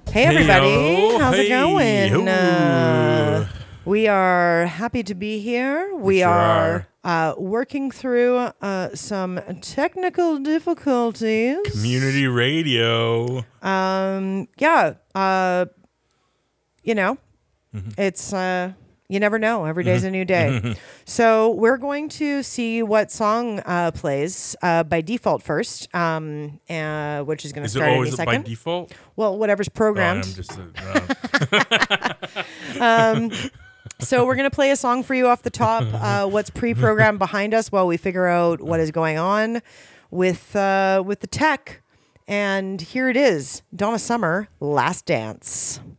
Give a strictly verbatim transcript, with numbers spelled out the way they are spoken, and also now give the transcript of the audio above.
Hey everybody, Heyo, how's it hey, going? hoo. Uh, we are happy to be here. We, sure are, Uh, working through uh, some technical difficulties. Community radio. Um, yeah, uh, you know, Mm-hmm. it's uh, you never know. Every day's a new day. So we're going to see what song uh, plays uh, by default first, um, uh, which is going to Is it start always any by second. default? Well, whatever's Oh, programmed. I'm just uh, uh, So we're going to play a song for you off the top, uh, what's pre-programmed behind us while we figure out what is going on with uh, with the tech. And here it is, Donna Summer, Last Dance.